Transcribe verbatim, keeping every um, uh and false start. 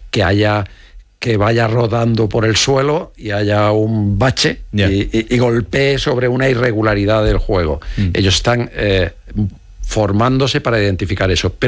que haya que vaya rodando por el suelo y haya un bache yeah. y, y, y golpee sobre una irregularidad del juego. Mm. Ellos están eh, formándose para identificar eso. Pero